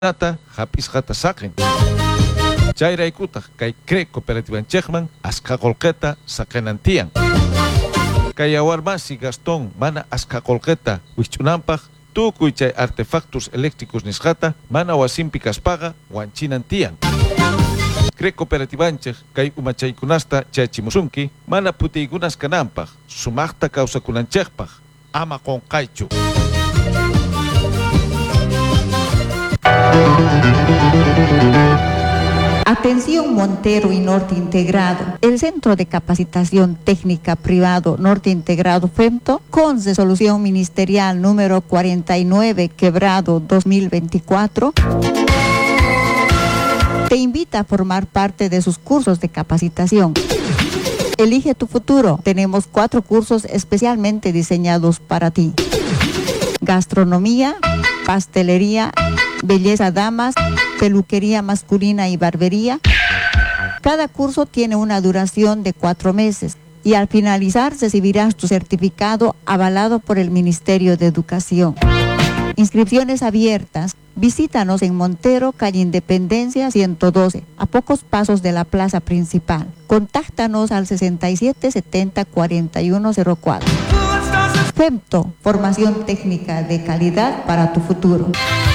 Nata, hapis hata saken. Chayraykutaq kay CRE Cooperativanchikman asqaqolqeta sakenantiyan. Kay Awarmasi Gastón mana asqaqolqeta wich'unanpaq tukuy chay artefactos eléctricos nisqata mana wasinpi kaspaqa wanchinantiyan. CRE Cooperativanchik kay umachaykunasta chayachimusunki mana putiykunas kananpaq sumaqta kawsakunanchikpaq ama qonqaychu. Atención Montero y Norte Integrado. El Centro de Capacitación Técnica Privado Norte Integrado FEMTO, con resolución ministerial número 49/2024, te invita a formar parte de sus cursos de capacitación. Elige tu futuro. Tenemos 4 cursos especialmente diseñados para ti: gastronomía, pastelería, belleza damas, peluquería masculina y barbería. Cada curso tiene una duración de 4 meses y al finalizar recibirás tu certificado avalado por el Ministerio de Educación. Inscripciones abiertas. Visítanos en Montero, calle Independencia 112, a pocos pasos de la plaza principal. Contáctanos al 67 70 4104. FEMTO, formación técnica de calidad para tu futuro.